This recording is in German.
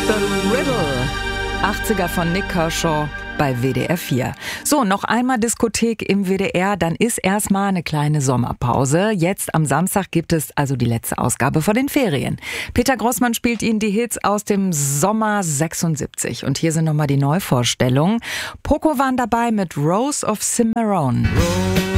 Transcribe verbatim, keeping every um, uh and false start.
The Riddle. achtziger von Nik Kershaw bei W D R vier. So, noch einmal Diskothek im W D R, dann ist erstmal eine kleine Sommerpause. Jetzt am Samstag gibt es also die letzte Ausgabe vor den Ferien. Peter Grossmann spielt Ihnen die Hits aus dem Sommer sechsundsiebzig. Und hier sind nochmal die Neuvorstellungen. Poco waren dabei mit Rose of Cimarron.